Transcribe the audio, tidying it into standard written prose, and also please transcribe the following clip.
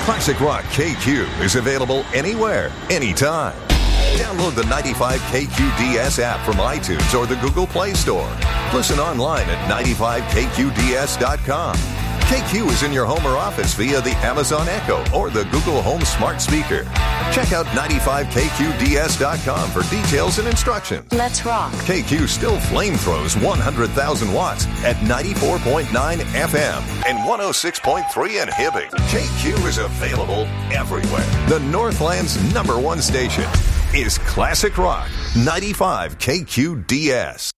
Classic Rock KQ is available anywhere, anytime. Download the 95 KQDS app from iTunes or the Google Play Store. Listen online at 95KQDS.com. KQ is in your home or office via the Amazon Echo or the Google Home Smart Speaker. Check out 95KQDS.com for details and instructions. Let's rock. KQ still flamethrows 100,000 watts at 94.9 FM and 106.3 in Hibbing. KQ is available everywhere. The Northland's #1 station is Classic Rock 95 KQDS.